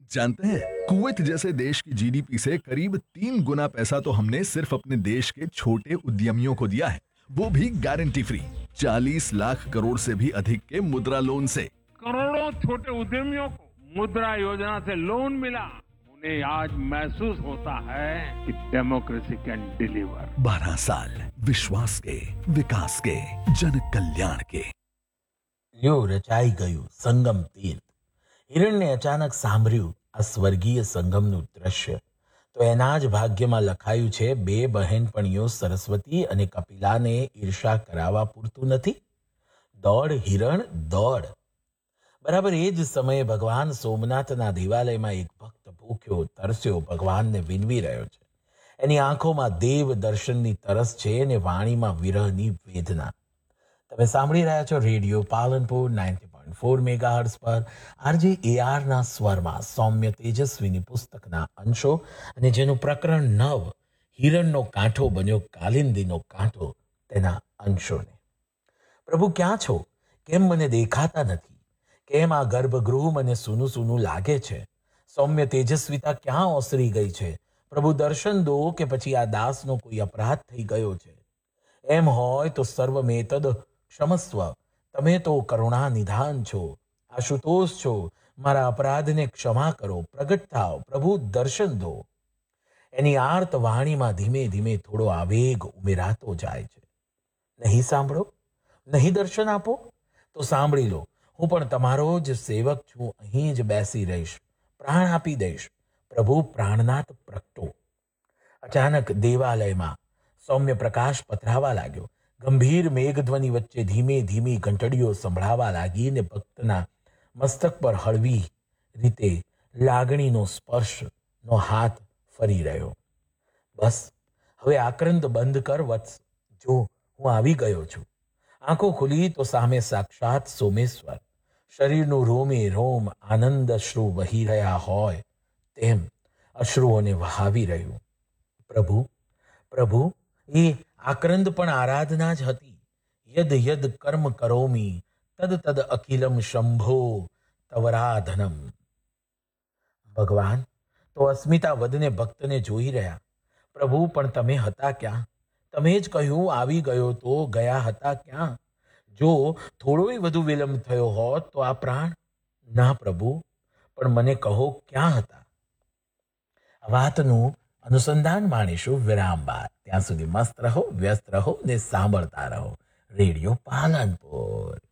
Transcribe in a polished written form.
जानते हैं, कुवैत जैसे देश की जीडीपी से करीब 3 गुना पैसा तो हमने सिर्फ अपने देश के छोटे उद्यमियों को दिया है, वो भी गारंटी फ्री। 40 लाख करोड़ से भी अधिक के मुद्रा लोन से। करोड़ों छोटे उद्यमियों को मुद्रा योजना से लोन मिला। उन्हें आज महसूस होता है कि डेमोक्रेसी कैन डिलीवर। 12 साल विश्वास के, विकास के, जन कल्याण के। લ્યો રચાઈ ગયું સંગમ તીર્થ. હિરણને અચાનક સાંભળ્યું આ સ્વર્ગીય સંગમનું દ્રશ્ય તો એના જ ભાગ્યમાં લખાયું છે, બે બહેનપણીઓ સરસ્વતી અને કપિલાને ઈર્ષા કરાવવા પૂરતું નથી. દોડ હિરણ દોડ. બરાબર એ જ સમયે ભગવાન સોમનાથના દેવાલયમાં એક ભક્ત ભૂખ્યો તરસ્યો ભગવાનને વિનવી રહ્યો છે. એની આંખોમાં દેવ દર્શનની તરસ છે અને વાણીમાં વિરહની વેદના. તમે સાંભળી રહ્યા છો રેડિયો પાલનપુર 90.4 મેગાહર્ટ્ઝ પર આરજે ARના સ્વરમાં સૌમ્ય તેજસ્વીની પુસ્તકના અંશો અને જેનું પ્રકરણ 9 હિરણનો કાંઠો બન્યો કાલિંદીનો કાંઠો તેના અંશોને. પ્રભુ ક્યાં છો? કેમ મને દેખાતા નથી? કેમ આ ગર્ભગૃહ મને સૂનું સૂનું લાગે છે? સૌમ્ય તેજસ્વીતા ક્યાં ઓસરી ગઈ છે? પ્રભુ દર્શન દો કે પછી આ દાસનો કોઈ અપરાધ થઈ ગયો છે? એમ હોય તો સર્વમેતદ ક્ષમસ્વ. તમે તો કરુણા નિધાન છો, આશુતોષ છો. મારા અપરાધને ક્ષમા કરો, પ્રગટ થાઓ, પ્રભુ દર્શન દો. એની આર્ત વાણીમાં ધીમે ધીમે થોડો આવેગ ઉમેરાતો જાય છે. નહીં સાંભળો? નહીં દર્શન આપો? તો સાંભળી લો, હું પણ તમારો જ સેવક છું. અહીં જ બેસી રહીશ, પ્રાણ આપી દઈશ. પ્રભુ પ્રાણનાથ પ્રગટો. અચાનક દેવાલયમાં સૌમ્ય પ્રકાશ પથરાવા લાગ્યો. ગંભીર મેઘધ્વનિ વચ્ચે ધીમે ધીમી ઘંટડીઓ સંભળાવા લાગી ને ભક્તના મસ્તક પર હળવી રીતે લાગણીનો સ્પર્શનો હાથ ફરી રહ્યો. બસ હવે આક્રંદ બંધ કર વત્સ, જો હું આવી ગયો છું. આંખો ખુલી તો સામે સાક્ષાત સોમેશ્વર. શરીરનું રોમે રોમ આનંદ અશ્રુ વહી રહ્યા હોય તેમ અશ્રુઓને વહાવી રહ્યું. પ્રભુ પ્રભુ એ આક્રંદ પણ આરાધના જ હતી. યદ યદ કર્મ કરોમી તદ તદ અખિલમ શંભો તવરાધનમ. ભગવાન તો અસ્મિતા વધને ભક્તને જોઈ રહ્યા. પ્રભુ પણ તમે હતા ક્યાં? તમે જ કહ્યું આવી ગયો તો ગયા હતા ક્યાં? જો થોડોય વધુ વિલંબ થયો હોત તો આ પ્રાણ. ના પ્રભુ, પણ મને કહો ક્યાં હતા? આ વાતનું અનુસંધાન માણીશું વિરામ બાદ. ત્યાં સુધી મસ્ત રહો, વ્યસ્ત રહો ને સાંભળતા રહો રેડિયો પાલનપુર.